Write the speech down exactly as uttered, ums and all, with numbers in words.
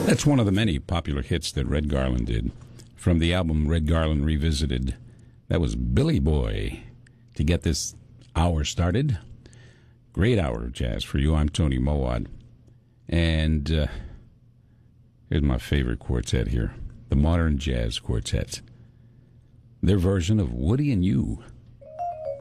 That's one of the many popular hits that Red Garland did. From the album Red Garland Revisited, that was Billy Boy. To get this hour started, great hour of jazz for you. I'm Tony Mowat. And uh, here's my favorite quartet here, the Modern Jazz Quartet. Their version of Woody and You.